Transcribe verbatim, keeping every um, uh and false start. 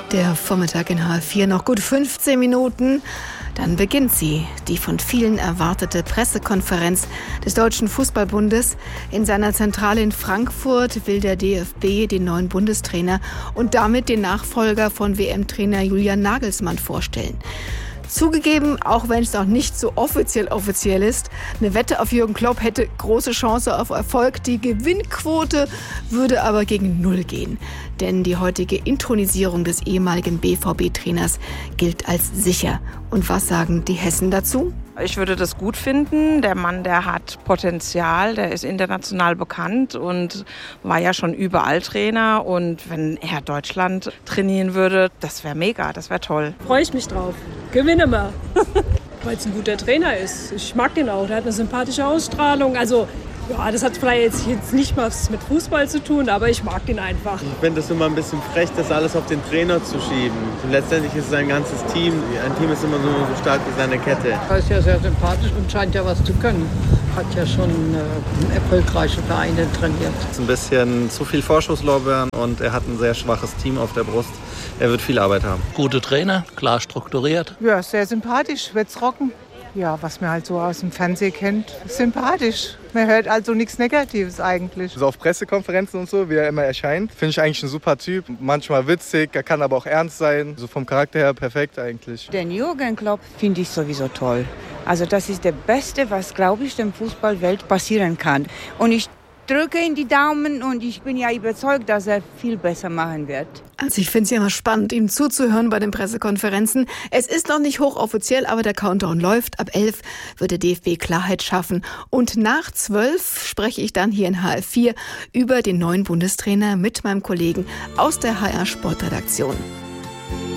Der Vormittag in H F vier, noch gut fünfzehn Minuten. Dann beginnt sie, die von vielen erwartete Pressekonferenz des Deutschen Fußballbundes. In seiner Zentrale in Frankfurt will der D F B den neuen Bundestrainer und damit den Nachfolger von W M-Trainer Julian Nagelsmann vorstellen. Zugegeben, auch wenn es noch nicht so offiziell offiziell ist, eine Wette auf Jürgen Klopp hätte große Chance auf Erfolg. Die Gewinnquote würde aber gegen Null gehen. Denn die heutige Inthronisierung des ehemaligen B V B-Trainers gilt als sicher. Und was sagen die Hessen dazu? Ich würde das gut finden. Der Mann, der hat Potenzial, der ist international bekannt und war ja schon überall Trainer. Und wenn er Deutschland trainieren würde, das wäre mega, das wäre toll. Freue ich mich drauf. Gewinne mal. Weil es ein guter Trainer ist. Ich mag den auch. Der hat eine sympathische Ausstrahlung. Also ja, das hat vielleicht jetzt, jetzt nicht was mit Fußball zu tun, aber ich mag den einfach. Ich finde es immer ein bisschen frech, das alles auf den Trainer zu schieben. Und letztendlich ist es ein ganzes Team. Ein Team ist immer so, so stark wie seine Kette. Er ist ja sehr sympathisch und scheint ja was zu können. Hat ja schon äh, erfolgreiche Vereine trainiert. Es ist ein bisschen zu viel Vorschusslorbeeren und er hat ein sehr schwaches Team auf der Brust. Er wird viel Arbeit haben. Gute Trainer, klar strukturiert. Ja, sehr sympathisch, wird's rocken. Ja, was man halt so aus dem Fernsehen kennt, sympathisch. Man hört also nichts Negatives eigentlich. So auf Pressekonferenzen und so, wie er immer erscheint, finde ich eigentlich ein super Typ. Manchmal witzig, er kann aber auch ernst sein. So vom Charakter her perfekt eigentlich. Den Jürgen Klopp finde ich sowieso toll. Also das ist der Beste, was, glaube ich, dem Fußballwelt passieren kann. Und ich drücke ihm die Daumen und ich bin ja überzeugt, dass er viel besser machen wird. Also ich finde es ja immer spannend, ihm zuzuhören bei den Pressekonferenzen. Es ist noch nicht hochoffiziell, aber der Countdown läuft. Ab elf wird der D F B Klarheit schaffen. Und nach zwölf spreche ich dann hier in H F vier über den neuen Bundestrainer mit meinem Kollegen aus der H R Sportredaktion.